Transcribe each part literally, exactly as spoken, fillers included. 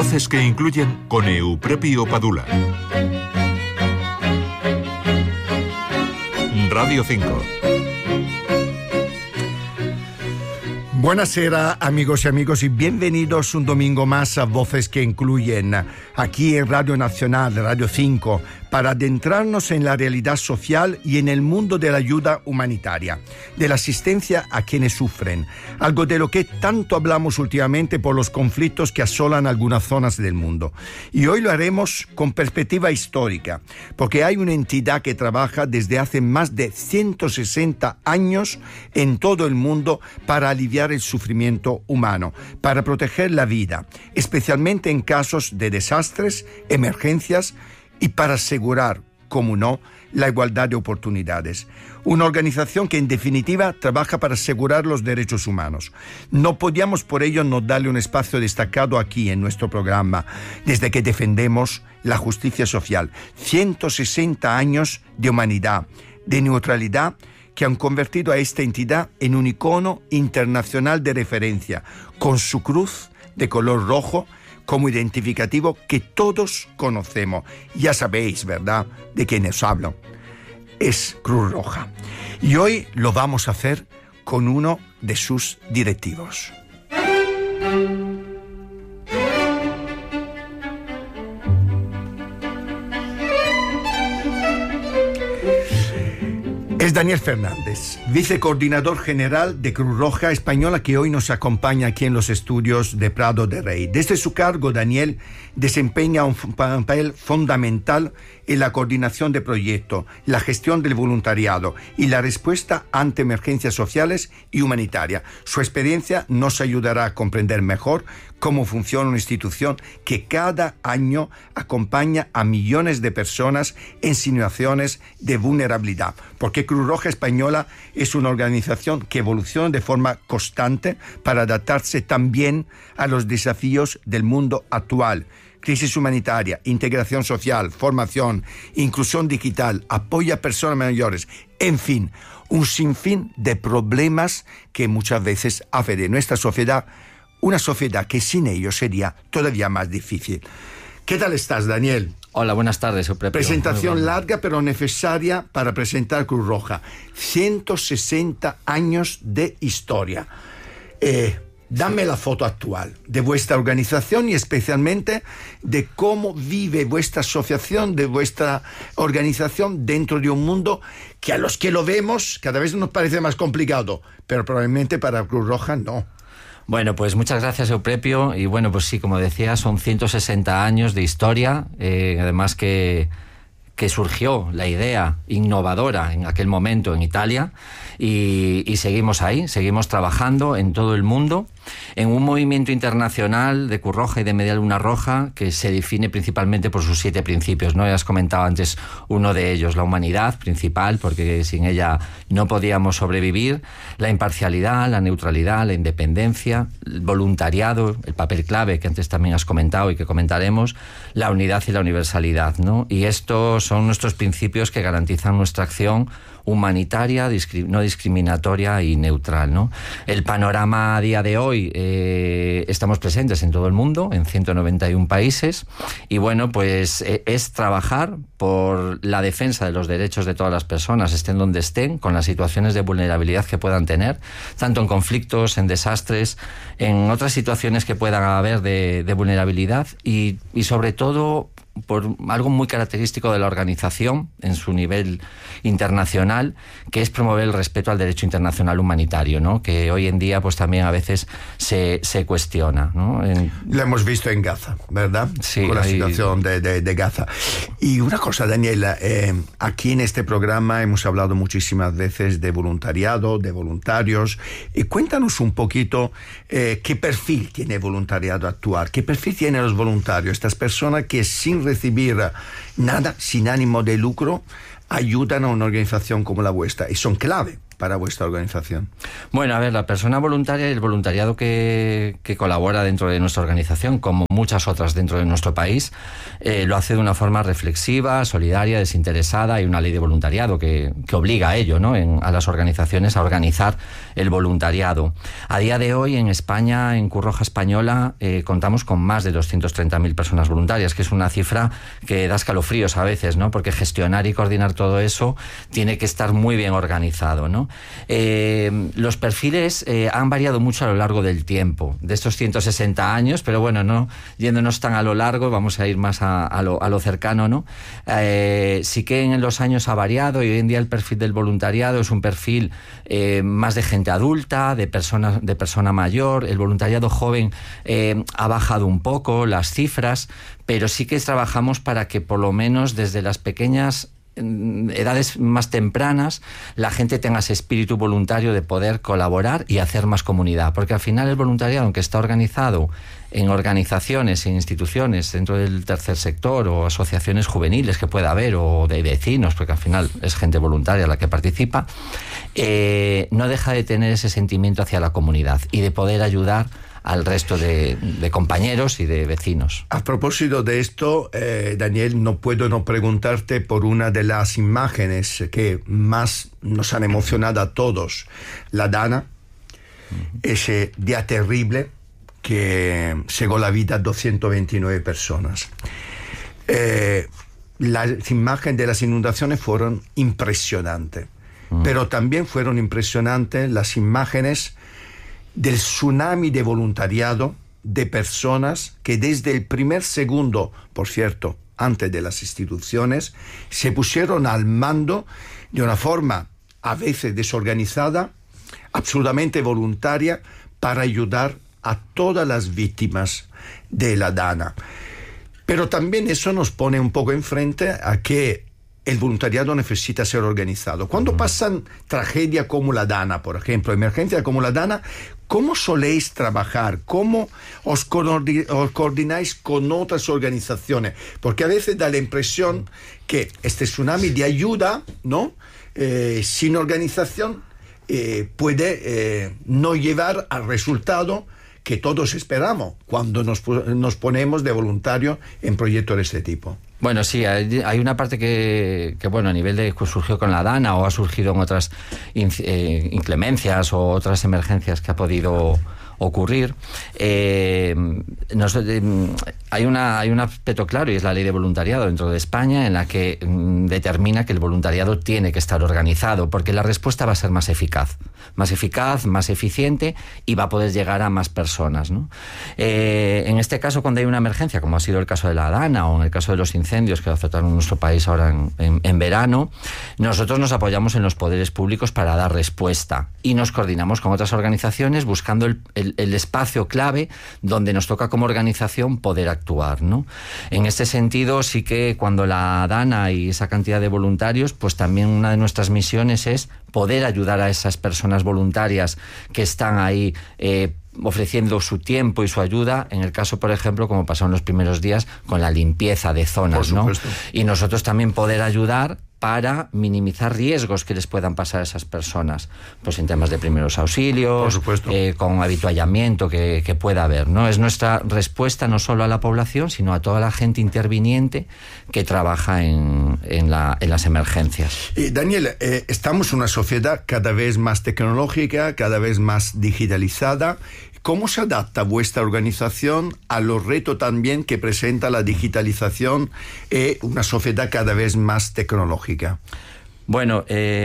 Voces que incluyen con Eupropio Padula. Radio cinco. Buonasera amigos y amigos y bienvenidos un domingo más a Voces que Incluyen, aquí en Radio Nacional, Radio cinco, para adentrarnos en la realidad social y en el mundo de la ayuda humanitaria, de la asistencia a quienes sufren, algo de lo que tanto hablamos últimamente por los conflictos que asolan algunas zonas del mundo. Y hoy lo haremos con perspectiva histórica, porque hay una entidad que trabaja desde hace más de ciento sesenta años en todo el mundo para aliviar el sufrimiento humano, para proteger la vida, especialmente en casos de desastres, emergencias y para asegurar, como no, la igualdad de oportunidades. Una organización que en definitiva trabaja para asegurar los derechos humanos. No podíamos por ello no darle un espacio destacado aquí en nuestro programa, desde que defendemos la justicia social. ciento sesenta años de humanidad, de neutralidad, que han convertido a esta entidad en un icono internacional de referencia, con su cruz de color rojo como identificativo que todos conocemos. Ya sabéis, ¿verdad?, de quién os hablo. Es Cruz Roja. Y hoy lo vamos a hacer con uno de sus directivos. Es Daniel Fernández, vicecoordinador general de Cruz Roja Española, que hoy nos acompaña aquí en los estudios de Prado de Rey. Desde su cargo, Daniel desempeña un papel fundamental en la coordinación de proyectos, la gestión del voluntariado y la respuesta ante emergencias sociales y humanitarias. Su experiencia nos ayudará a comprender mejor cómo funciona una institución que cada año acompaña a millones de personas en situaciones de vulnerabilidad, porque Cruz Roja Española es una organización que evoluciona de forma constante para adaptarse también a los desafíos del mundo actual. Crisis humanitaria, integración social, formación, inclusión digital, apoyo a personas mayores, en fin, un sinfín de problemas que muchas veces hace de nuestra sociedad una sociedad que sin ellos sería todavía más difícil. ¿Qué tal estás, Daniel? Hola, buenas tardes. Presentación larga pero necesaria para presentar Cruz Roja. ciento sesenta años de historia. Eh, dame sí. La foto actual de vuestra organización y especialmente de cómo vive vuestra asociación, de vuestra organización dentro de un mundo que a los que lo vemos cada vez nos parece más complicado, pero probablemente para Cruz Roja no. Bueno, pues muchas gracias, Eupropio. Y bueno, pues sí, como decía, son ciento sesenta años de historia, eh, además que, que surgió la idea innovadora en aquel momento en Italia y, y seguimos ahí, seguimos trabajando en todo el mundo en un movimiento internacional de Cruz Roja y de Media Luna Roja que se define principalmente por sus siete principios, ¿no? Ya has comentado antes uno de ellos, la humanidad principal, porque sin ella no podíamos sobrevivir, la imparcialidad, la neutralidad, la independencia, el voluntariado, el papel clave que antes también has comentado y que comentaremos, la unidad y la universalidad, ¿no? Y estos son nuestros principios que garantizan nuestra acción humanitaria, discri- no discriminatoria y neutral, ¿no? El panorama a día de hoy, eh, estamos presentes en todo el mundo, en ciento noventa y uno países, y bueno, pues eh, es trabajar por la defensa de los derechos de todas las personas, estén donde estén, con las situaciones de vulnerabilidad que puedan tener, tanto en conflictos, en desastres, en otras situaciones que puedan haber de, de vulnerabilidad y, y sobre todo por algo muy característico de la organización en su nivel internacional, que es promover el respeto al derecho internacional humanitario, ¿no? Que hoy en día pues también a veces se, se cuestiona, ¿no? En... Lo hemos visto en Gaza, ¿verdad? Sí. Con la hay... situación de, de, de Gaza. Y una cosa, Daniela, eh, aquí en este programa hemos hablado muchísimas veces de voluntariado, de voluntarios, y cuéntanos un poquito eh, qué perfil tiene voluntariado actual, qué perfil tienen los voluntarios, estas personas que sin recibir nada, sin ánimo de lucro, ayudan a una organización como la vuestra y son clave para vuestra organización? Bueno, a ver, la persona voluntaria y el voluntariado que, que colabora dentro de nuestra organización, como muchas otras dentro de nuestro país, eh, lo hace de una forma reflexiva, solidaria, desinteresada. Hay una ley de voluntariado que, que obliga a ello, ¿no?, en, a las organizaciones a organizar el voluntariado. A día de hoy, en España, en Cruz Roja Española, eh, contamos con más de doscientas treinta mil personas voluntarias, que es una cifra que da escalofríos a veces, ¿no?, porque gestionar y coordinar todo eso tiene que estar muy bien organizado, ¿no? Eh, los perfiles eh, han variado mucho a lo largo del tiempo, de estos ciento sesenta años, pero bueno, no yéndonos tan a lo largo, vamos a ir más a, a, lo, a lo cercano, ¿no? Eh, sí que en los años ha variado y hoy en día el perfil del voluntariado es un perfil eh, más de gente adulta, de personas, de persona mayor. El voluntariado joven eh, ha bajado un poco las cifras, pero sí que trabajamos para que por lo menos desde las pequeñas edades más tempranas la gente tenga ese espíritu voluntario de poder colaborar y hacer más comunidad, porque al final el voluntariado, aunque está organizado en organizaciones e instituciones dentro del tercer sector o asociaciones juveniles que pueda haber o de vecinos, porque al final es gente voluntaria la que participa, eh, no deja de tener ese sentimiento hacia la comunidad y de poder ayudar al resto de, de compañeros y de vecinos. A propósito de esto, eh, Daniel, no puedo no preguntarte por una de las imágenes que más nos han emocionado a todos, la Dana, uh-huh. ese día terrible que cegó la vida a doscientas veintinueve personas. Eh, las imágenes de las inundaciones fueron impresionantes, uh-huh. pero también fueron impresionantes las imágenes del tsunami de voluntariado de personas que desde el primer segundo, por cierto, antes de las instituciones, se pusieron al mando de una forma a veces desorganizada, absolutamente voluntaria, para ayudar a todas las víctimas de la Dana. Pero también eso nos pone un poco enfrente a que el voluntariado necesita ser organizado. Cuando pasan tragedias como la Dana, por ejemplo, emergencias como la Dana, ¿cómo soléis trabajar? ¿Cómo os coordináis con otras organizaciones? Porque a veces da la impresión que este tsunami de ayuda, ¿no?, eh, sin organización, eh, puede eh, no llevar al resultado que todos esperamos cuando nos, nos ponemos de voluntario en proyectos de este tipo. Bueno, sí, hay, hay una parte que, que, bueno, a nivel de que surgió con la Dana o ha surgido en otras in, eh, inclemencias o otras emergencias que ha podido ocurrir. Eh, nos, eh, hay, una, hay un aspecto claro y es la ley de voluntariado dentro de España en la que mm, determina que el voluntariado tiene que estar organizado porque la respuesta va a ser más eficaz, más eficaz, más eficiente y va a poder llegar a más personas, ¿no? Eh, en este caso, cuando hay una emergencia, como ha sido el caso de la Dana o en el caso de los incendios que afectaron a nuestro país ahora en, en, en verano, nosotros nos apoyamos en los poderes públicos para dar respuesta y nos coordinamos con otras organizaciones buscando el, el, el espacio clave donde nos toca como organización poder actuar, ¿no? En este sentido, sí que cuando la Dana y esa cantidad de voluntarios, pues también una de nuestras misiones es poder ayudar a esas personas voluntarias que están ahí eh, ofreciendo su tiempo y su ayuda, en el caso, por ejemplo, como pasó en los primeros días, con la limpieza de zonas, ¿no? Y nosotros también poder ayudar para minimizar riesgos que les puedan pasar a esas personas, pues en temas de primeros auxilios, eh, con habituallamiento que, que pueda haber, ¿no? Es nuestra respuesta no solo a la población, sino a toda la gente interviniente que trabaja en, en, la, en las emergencias. Eh, Daniel, eh, estamos en una sociedad cada vez más tecnológica, cada vez más digitalizada. ¿Cómo se adapta vuestra organización a los retos también que presenta la digitalización y una sociedad cada vez más tecnológica? Bueno,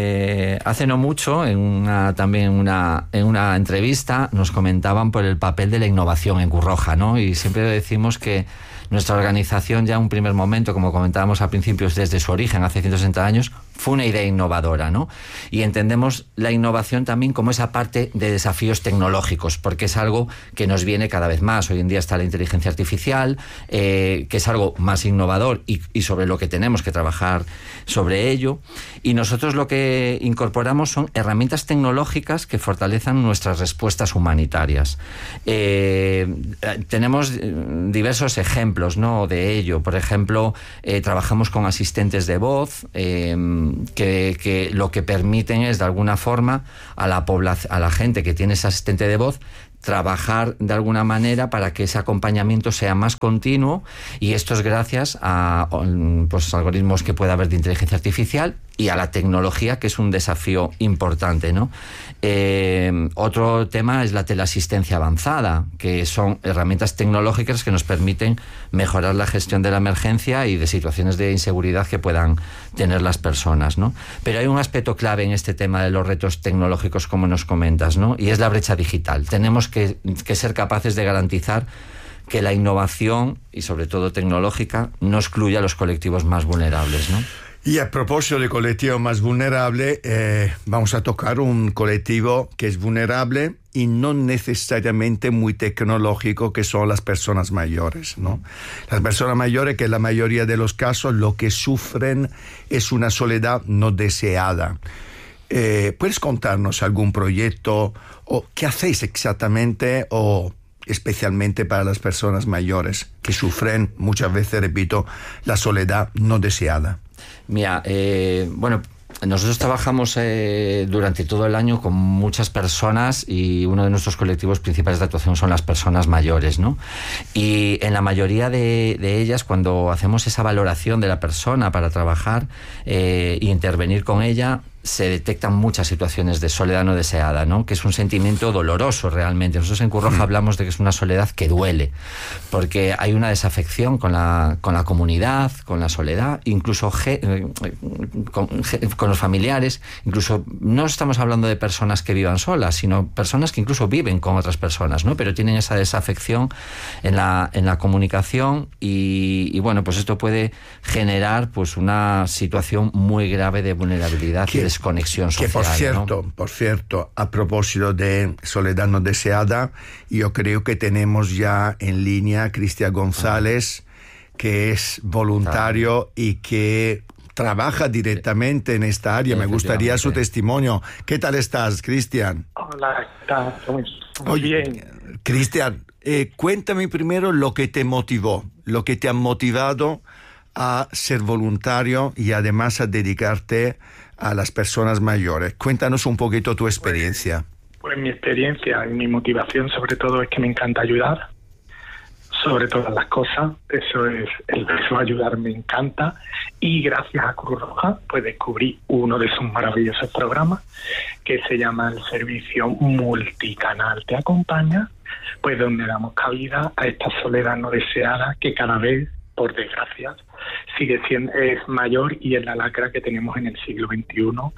eh, hace no mucho, en una, también una, en una entrevista, nos comentaban por el papel de la innovación en Cruz Roja, ¿no? Y siempre decimos que nuestra organización ya en un primer momento, como comentábamos al principio, desde su origen, hace ciento sesenta años, fue una idea innovadora, ¿no? Y entendemos la innovación también como esa parte de desafíos tecnológicos, porque es algo que nos viene cada vez más. Hoy en día está la inteligencia artificial, eh, que es algo más innovador y, y sobre lo que tenemos que trabajar sobre ello. Y Y nosotros lo que incorporamos son herramientas tecnológicas que fortalezcan nuestras respuestas humanitarias. Eh, tenemos diversos ejemplos, ¿no?, de ello. Por ejemplo, eh, trabajamos con asistentes de voz eh, que, que lo que permiten es, de alguna forma, a la población, a la gente que tiene ese asistente de voz, trabajar de alguna manera para que ese acompañamiento sea más continuo, y esto es gracias a pues, algoritmos que pueda haber de inteligencia artificial y a la tecnología, que es un desafío importante, ¿no? Eh, otro tema es la teleasistencia avanzada, que son herramientas tecnológicas que nos permiten mejorar la gestión de la emergencia y de situaciones de inseguridad que puedan tener las personas, ¿no? Pero hay un aspecto clave en este tema de los retos tecnológicos, como nos comentas, ¿no? Y es la brecha digital. Tenemos que, que ser capaces de garantizar que la innovación, y sobre todo tecnológica, no excluya a los colectivos más vulnerables, ¿no? Y a propósito de colectivo más vulnerable, eh, vamos a tocar un colectivo que es vulnerable y no necesariamente muy tecnológico, que son las personas mayores, ¿no? Las personas mayores, que en la mayoría de los casos lo que sufren es una soledad no deseada. Eh, ¿Puedes contarnos algún proyecto o qué hacéis exactamente o especialmente para las personas mayores que sufren muchas veces, repito, la soledad no deseada? Mira, eh, bueno, nosotros trabajamos eh, durante todo el año con muchas personas, y uno de nuestros colectivos principales de actuación son las personas mayores, ¿no? Y en la mayoría de, de ellas, cuando hacemos esa valoración de la persona para trabajar eh, e intervenir con ella, se detectan muchas situaciones de soledad no deseada, ¿no? Que es un sentimiento doloroso realmente. Nosotros en Cruz Roja hablamos de que es una soledad que duele, porque hay una desafección con la, con la comunidad, con la soledad, incluso ge, con, con los familiares. Incluso no estamos hablando de personas que vivan solas, sino personas que incluso viven con otras personas, ¿no? Pero tienen esa desafección en la, en la comunicación, y, y bueno, pues esto puede generar pues una situación muy grave de vulnerabilidad y desconexión social. Que por cierto, ¿no? por cierto, a propósito de soledad no deseada, yo creo que tenemos ya en línea a Cristian González, que es voluntario y que trabaja directamente en esta área. Me gustaría su testimonio. ¿Qué tal estás, Cristian? Hola, ¿qué tal? Muy, muy bien. Cristian, eh, cuéntame primero lo que te motivó, lo que te ha motivado a ser voluntario y además a dedicarte a las personas mayores. Cuéntanos un poquito tu experiencia. Pues, pues mi experiencia y mi motivación sobre todo es que me encanta ayudar, sobre todas las cosas. Eso es, el verbo ayudar me encanta, y gracias a Cruz Roja pues descubrí uno de sus maravillosos programas que se llama el servicio multicanal Te Acompaña, pues donde damos cabida a esta soledad no deseada que cada vez, por desgracia, sigue siendo es mayor, y es la lacra que tenemos en el siglo veintiuno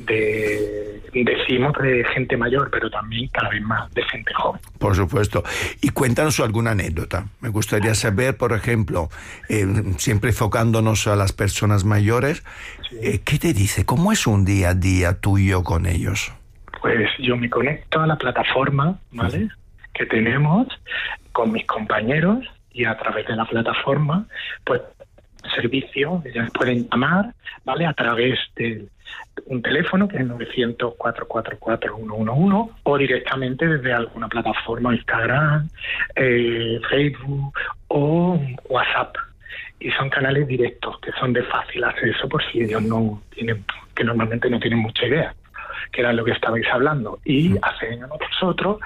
de, decimos, de gente mayor, pero también cada vez más de gente joven. Por supuesto. Y cuéntanos alguna anécdota. Me gustaría saber, por ejemplo, eh, siempre enfocándonos a las personas mayores, sí. eh, ¿qué te dice? ¿Cómo es un día a día tuyo con ellos? Pues yo me conecto a la plataforma, ¿vale? Uh-huh. que tenemos con mis compañeros, y a través de la plataforma, pues, servicio, ellas pueden llamar, ¿vale? A través de un teléfono que es novecientos, cuatro cuatro cuatro, uno uno uno, o directamente desde alguna plataforma, Instagram, eh, Facebook o WhatsApp. Y son canales directos, que son de fácil acceso por si ellos no tienen, que normalmente no tienen mucha idea, que era lo que estabais hablando, y acceden a nosotros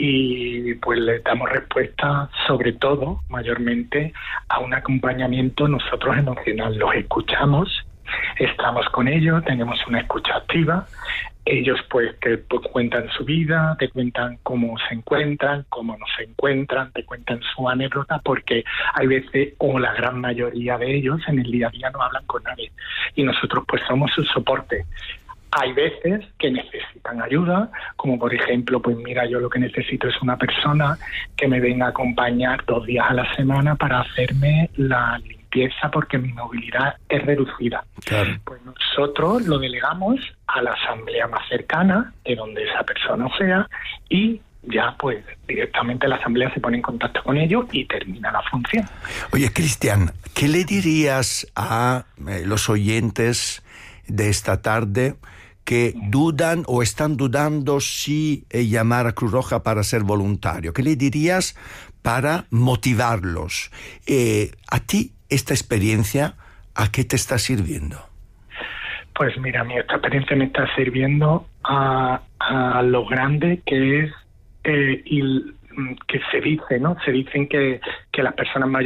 y pues les damos respuesta, sobre todo, mayormente, a un acompañamiento nosotros emocional. Los escuchamos, estamos con ellos, tenemos una escucha activa. Ellos pues te pues, cuentan su vida, te cuentan cómo se encuentran, cómo no se encuentran, te cuentan su anécdota, porque hay veces, o la gran mayoría de ellos, en el día a día no hablan con nadie, y nosotros pues somos su soporte. Hay veces que necesitan ayuda, como por ejemplo, pues mira, yo lo que necesito es una persona que me venga a acompañar dos días a la semana para hacerme la limpieza porque mi movilidad es reducida. Claro. Pues nosotros lo delegamos a la asamblea más cercana, de donde esa persona sea, y ya pues directamente la asamblea se pone en contacto con ellos y termina la función. Oye, Cristian, ¿qué le dirías a eh, los oyentes de esta tarde que dudan o están dudando si eh, llamar a Cruz Roja para ser voluntario? ¿Qué le dirías para motivarlos? Eh, ¿A ti esta experiencia a qué te está sirviendo? Pues mira, mi esta experiencia me está sirviendo a, a lo grande que es eh, y que se dice, ¿no? Se dicen que, que las personas mayores